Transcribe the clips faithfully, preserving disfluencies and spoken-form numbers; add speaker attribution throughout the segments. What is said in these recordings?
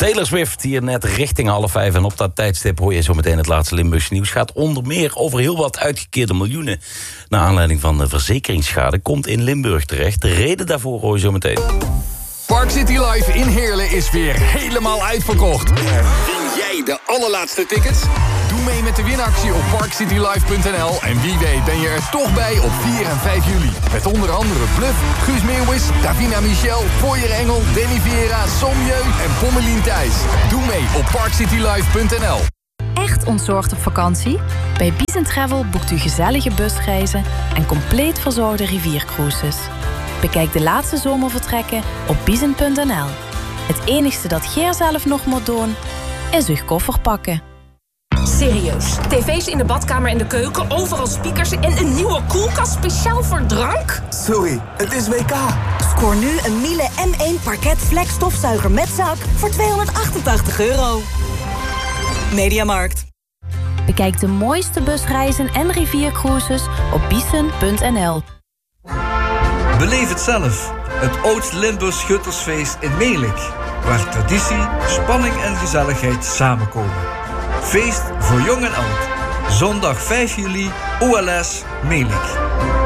Speaker 1: Taylor Swift hier net richting half vijf. En op dat tijdstip hoor je zo meteen het laatste Limburgse nieuws. Gaat onder meer over heel wat uitgekeerde miljoenen. Naar aanleiding van de verzekeringsschade komt in Limburg terecht. De reden daarvoor hoor je zo meteen.
Speaker 2: Park City Live in Heerlen is weer helemaal uitverkocht.
Speaker 3: Win jij de allerlaatste tickets?
Speaker 2: Doe mee met de winactie op park city live punt n l. En wie weet ben je er toch bij op vier en vijf juli. Met onder andere Bluff, Guus Meeuwis, Davina Michel, Foyer Engel, Danny Vieira, Somjeu en Pommelien Thijs. Doe mee op park city live punt n l.
Speaker 4: Echt ontzorgd op vakantie? Bij Bison Travel boekt u gezellige busreizen en compleet verzorgde riviercruises. Bekijk de laatste zomervertrekken op bison punt n l. Het enigste dat Geer zelf nog moet doen, is uw koffer pakken.
Speaker 5: Serieus, tv's in de badkamer en de keuken, overal speakers en een nieuwe koelkast speciaal voor drank?
Speaker 6: Sorry, het is W K.
Speaker 7: Scoor nu een Miele M één Parket Flex stofzuiger met zak voor tweehonderdachtentachtig euro. Mediamarkt.
Speaker 4: Bekijk de mooiste busreizen en riviercruises op bison punt n l.
Speaker 8: Beleef het zelf. Het Oost-Limburgs Schuttersfeest in Melick. Waar traditie, spanning en gezelligheid samenkomen. Feest voor jong en oud. Zondag vijf juli, O L S Melick.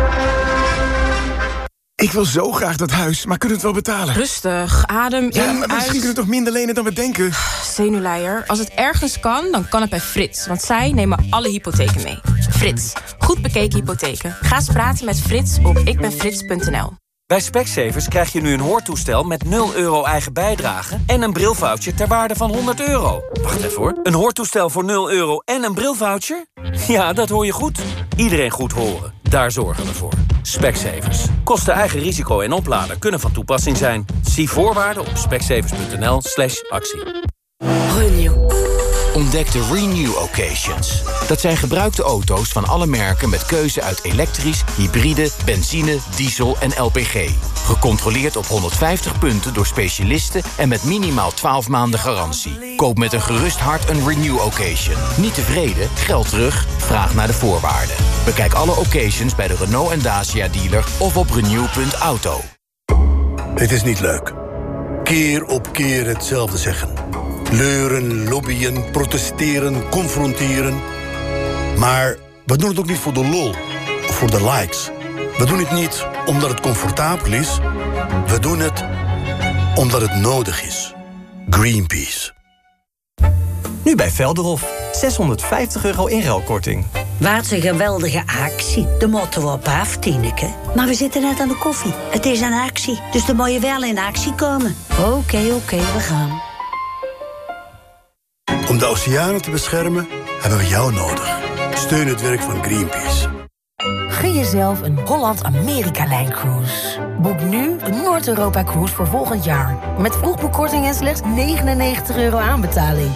Speaker 6: Ik wil zo graag dat huis, maar kunnen we het wel betalen?
Speaker 9: Rustig, adem in,
Speaker 6: Ja, maar misschien
Speaker 9: uit.
Speaker 6: kunnen we toch minder lenen dan we denken?
Speaker 9: Zenuwleier. Als het ergens kan, dan kan het bij Frits. Want zij nemen alle hypotheken mee. Frits. Goed bekeken hypotheken. Ga eens praten met Frits op ik ben frits punt n l.
Speaker 10: Bij Specsavers krijg je nu een hoortoestel met nul euro eigen bijdrage... en een brilvoucher ter waarde van honderd euro. Wacht even hoor. Een hoortoestel voor nul euro en een brilvoucher? Ja, dat hoor je goed. Iedereen goed horen. Daar zorgen we voor. Specsavers. Kosten eigen risico en oplader kunnen van toepassing zijn. Zie voorwaarden op specsavers punt n l slash actie.
Speaker 7: Renew.
Speaker 11: Ontdek de Renew Occasions. Dat zijn gebruikte auto's van alle merken met keuze uit elektrisch, hybride, benzine, diesel en L P G. Gecontroleerd op honderdvijftig punten door specialisten en met minimaal twaalf maanden garantie. Koop met een gerust hart een Renew Occasion. Niet tevreden? Geld terug? Vraag naar de voorwaarden. Bekijk alle occasions bij de Renault en Dacia dealer of op renew punt auto.
Speaker 12: Het is niet leuk. Keer op keer hetzelfde zeggen. Leuren, lobbyen, protesteren, confronteren. Maar we doen het ook niet voor de lol of voor de likes. We doen het niet omdat het comfortabel is. We doen het omdat het nodig is. Greenpeace.
Speaker 13: Nu bij Velderhof. zeshonderdvijftig euro inruilkorting.
Speaker 14: Wat een geweldige actie. De moeten we op af, Tineke. Maar we zitten net aan de koffie. Het is een actie, dus dan moet je wel in actie komen. Oké, okay, oké, okay, we gaan.
Speaker 12: Om de oceanen te beschermen hebben we jou nodig. Steun het werk van Greenpeace.
Speaker 15: Gun jezelf een Holland-Amerika-lijncruise. Boek nu een Noord-Europa-cruise voor volgend jaar. Met vroegboekkorting en slechts negenennegentig euro aanbetaling.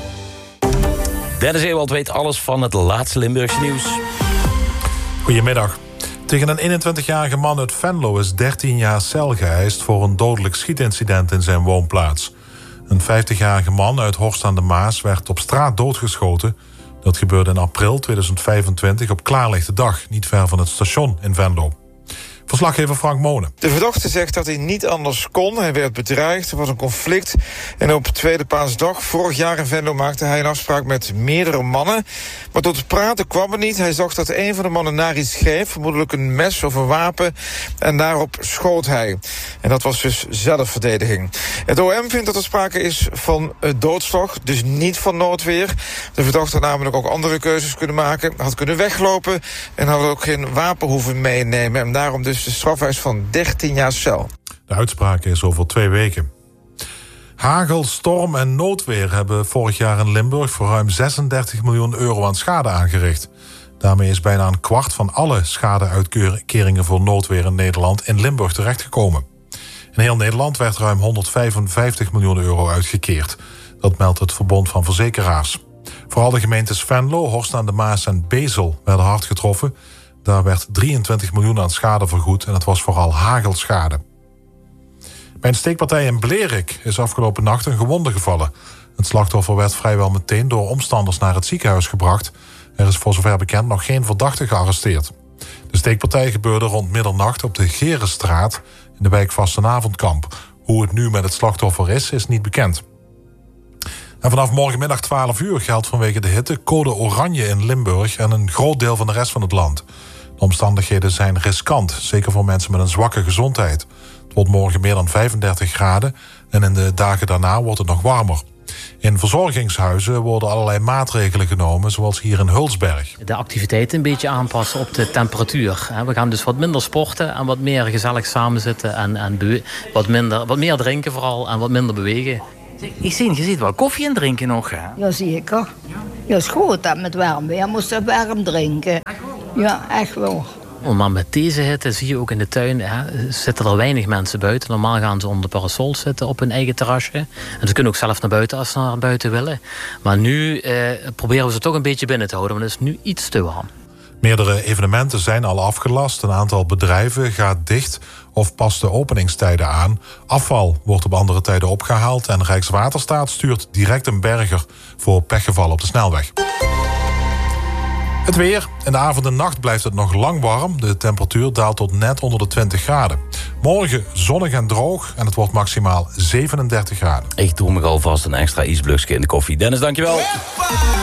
Speaker 1: Dennis Ewald weet alles van het laatste Limburgse nieuws.
Speaker 16: Goedemiddag. Tegen een eenentwintigjarige man uit Venlo is dertien jaar cel geëist voor een dodelijk schietincident in zijn woonplaats. Een vijftigjarige man uit Horst aan de Maas werd op straat doodgeschoten. Dat gebeurde in april tweeduizend vijfentwintig op klaarlichte dag, niet ver van het station in Venlo. Verslaggever Frank Monen.
Speaker 17: De verdachte zegt dat hij niet anders kon. Hij werd bedreigd, er was een conflict. En op tweede paasdag vorig jaar in Venlo maakte hij een afspraak met meerdere mannen. Maar tot praten kwam er niet. Hij zag dat een van de mannen naar iets greep, vermoedelijk een mes of een wapen. En daarop schoot hij. En dat was dus zelfverdediging. Het O M vindt dat er sprake is van doodslag, dus niet van noodweer. De verdachte had namelijk ook andere keuzes kunnen maken. Had kunnen weglopen en had ook geen wapen hoeven meenemen. En daarom dus de strafeis van dertien jaar cel.
Speaker 16: De uitspraak is over twee weken. Hagel, storm en noodweer hebben vorig jaar in Limburg voor ruim zesendertig miljoen euro aan schade aangericht. Daarmee is bijna een kwart van alle schadeuitkeringen voor noodweer in Nederland in Limburg terechtgekomen. In heel Nederland werd ruim honderdvijfenvijftig miljoen euro uitgekeerd. Dat meldt het Verbond van Verzekeraars. Vooral de gemeentes Venlo, Horst aan de Maas en Bezel werden hard getroffen. Daar werd drieëntwintig miljoen aan schade vergoed en het was vooral hagelschade. Bij een steekpartij in Blerik is afgelopen nacht een gewonde gevallen. Het slachtoffer werd vrijwel meteen door omstanders naar het ziekenhuis gebracht. Er is voor zover bekend nog geen verdachte gearresteerd. De steekpartij gebeurde rond middernacht op de Gerenstraat in de wijk Vastenavondkamp. Hoe het nu met het slachtoffer is, is niet bekend. En vanaf morgenmiddag twaalf uur geldt vanwege de hitte code oranje in Limburg en een groot deel van de rest van het land. De omstandigheden zijn riskant, zeker voor mensen met een zwakke gezondheid. Het wordt morgen meer dan vijfendertig graden en in de dagen daarna wordt het nog warmer. In verzorgingshuizen worden allerlei maatregelen genomen, zoals hier in Hulsberg.
Speaker 18: De activiteiten een beetje aanpassen op de temperatuur. We gaan dus wat minder sporten en wat meer gezellig samenzitten en, en bewe- wat, minder, wat meer drinken vooral en wat minder bewegen.
Speaker 19: Ik zie, je ziet wel koffie en drinken nog, hè?
Speaker 20: Ja, zeker. Ja, is goed dat met warm weer moest je warm drinken. Ja, echt wel.
Speaker 18: Maar met deze hitte zie je ook in de tuin, hè, zitten er weinig mensen buiten. Normaal gaan ze onder de parasol zitten op hun eigen terrasje. En ze kunnen ook zelf naar buiten als ze naar buiten willen. Maar nu eh, proberen we ze toch een beetje binnen te houden, want het is nu iets te warm.
Speaker 16: Meerdere evenementen zijn al afgelast. Een aantal bedrijven gaat dicht of past de openingstijden aan. Afval wordt op andere tijden opgehaald. En Rijkswaterstaat stuurt direct een berger voor pechgevallen op de snelweg. Het weer. In de avond en nacht blijft het nog lang warm. De temperatuur daalt tot net onder de twintig graden. Morgen zonnig en droog en het wordt maximaal zevenendertig graden.
Speaker 1: Ik doe me alvast een extra ijsblukje in de koffie. Dennis, dankjewel.